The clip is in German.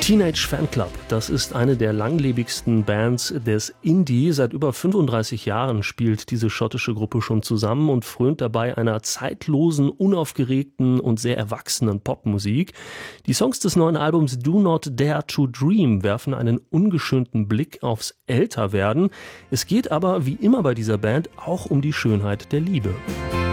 Teenage Fanclub, das ist eine der langlebigsten Bands des Indie. Seit über 35 Jahren spielt diese schottische Gruppe schon zusammen und frönt dabei einer zeitlosen, unaufgeregten und sehr erwachsenen Popmusik. Die Songs des neuen Albums Do Not Dare to Dream werfen einen ungeschönten Blick aufs Älterwerden. Es geht aber, wie immer bei dieser Band, auch um die Schönheit der Liebe.